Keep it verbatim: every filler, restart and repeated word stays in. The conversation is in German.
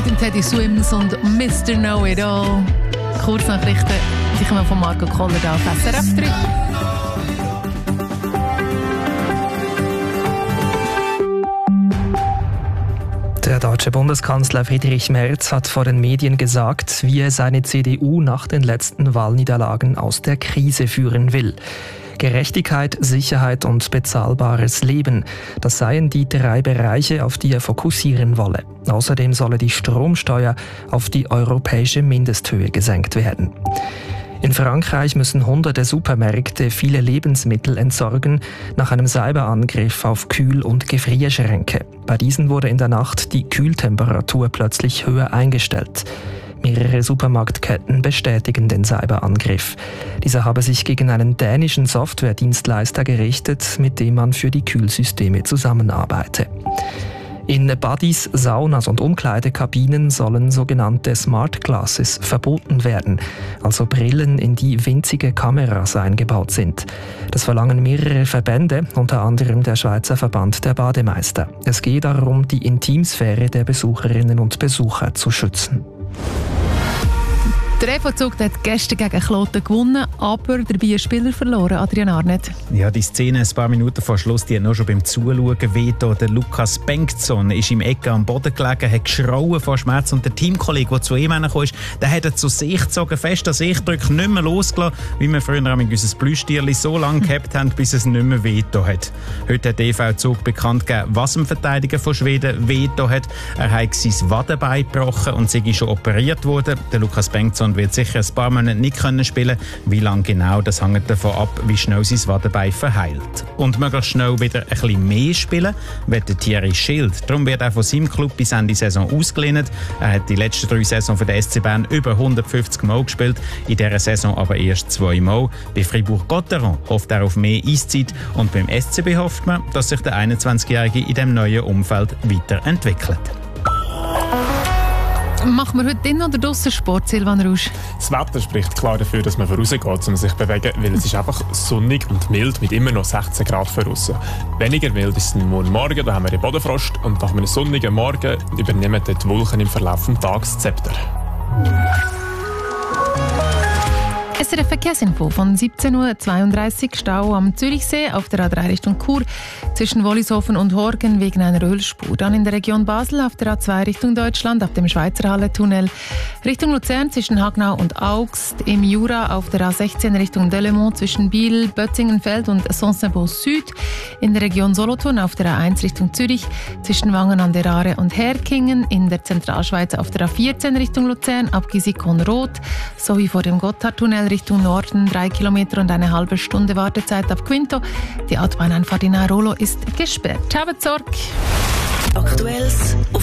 mit dem Teddy Swims und Mister Know-It-All. Kurznachrichten, die kommen von Marco Koller auf S R F drei. Der deutsche Bundeskanzler Friedrich Merz hat vor den Medien gesagt, wie er seine C D U nach den letzten Wahlniederlagen aus der Krise führen will. Gerechtigkeit, Sicherheit und bezahlbares Leben, das seien die drei Bereiche, auf die er fokussieren wolle. Außerdem solle die Stromsteuer auf die europäische Mindesthöhe gesenkt werden. In Frankreich müssen hunderte Supermärkte viele Lebensmittel entsorgen nach einem Cyberangriff auf Kühl- und Gefrierschränke. Bei diesen wurde in der Nacht die Kühltemperatur plötzlich höher eingestellt. Mehrere Supermarktketten bestätigen den Cyberangriff. Dieser habe sich gegen einen dänischen Softwaredienstleister gerichtet, mit dem man für die Kühlsysteme zusammenarbeite. In Buddies, Saunas und Umkleidekabinen sollen sogenannte Smart Glasses verboten werden, also Brillen, in die winzige Kameras eingebaut sind. Das verlangen mehrere Verbände, unter anderem der Schweizer Verband der Bademeister. Es geht darum, die Intimsphäre der Besucherinnen und Besucher zu schützen. Der E V Zug hat gestern gegen Kloten gewonnen, aber dabei ein Spieler verloren, Adrian Arnett. Ja, die Szene ein paar Minuten vor Schluss, die hat noch schon beim Zuschauen wehgetan. Der Lukas Bengtsson ist im Ecke am Boden gelegen, hat geschrauen vor Schmerz und der Teamkollege, der zu ihm hergekommen ist, der hat er zu sich gezogen, fest an sich gedrückt, nicht mehr losgelassen, wie wir früher auch mit unserem Plüschtierli so lange gehabt haben, bis es nicht mehr wehgetan hat. Heute hat der E V Zug bekannt gegeben, was dem Verteidiger von Schweden wehgetan hat. Er hat sein Wadenbein gebrochen und sei schon operiert worden. Der Lukas Bengtsson wird sicher ein paar Monate nicht können spielen. Wie lange genau, das hängt davon ab, wie schnell sein Wadenbein verheilt. Und möglichst schnell wieder ein bisschen mehr spielen, wird der Thierry Schild. Darum wird er von seinem Club bis Ende Saison ausgelehnt. Er hat die letzten drei Saisons für den S C Bern über hundertfünfzig Mal gespielt, in dieser Saison aber erst zwei Mal. Bei Fribourg-Gotteron hofft er auf mehr Eiszeit und beim S C B hofft man, dass sich der einundzwanzigjährige in diesem neuen Umfeld weiterentwickelt. Machen wir heute drinnen oder draussen Sport, Silvan Rusch? Das Wetter spricht klar dafür, dass man vorausgeht, um sich zu bewegen, weil es ist einfach sonnig und mild mit immer noch sechzehn Grad voraus. Weniger mild ist es morgen Morgen, da haben wir den Bodenfrost und nach einem sonnigen Morgen übernehmen die Wolken im Verlauf des Tages das Zepter. S R F Verkehrsinfo von siebzehn Uhr zweiunddreißig. Stau am Zürichsee auf der A drei Richtung Chur zwischen Wollishofen und Horgen wegen einer Ölspur. Dann in der Region Basel auf der A zwei Richtung Deutschland ab dem Schweizer Halle-Tunnel. Richtung Luzern zwischen Hagnau und Augst. Im Jura auf der A sechzehn Richtung Delemont zwischen Biel, Bötzingenfeld und Saint-Saint-Beau Süd. In der Region Solothurn auf der A eins Richtung Zürich zwischen Wangen an der Aare und Herkingen. In der Zentralschweiz auf der A vierzehn Richtung Luzern ab Gisikon-Rot sowie vor dem Gotthardtunnel Richtung Norden, drei Kilometer und eine halbe Stunde Wartezeit ab Quinto. Die Autobahneinfahrt in Airolo ist gesperrt. Habt Sorge! Aktuelles auf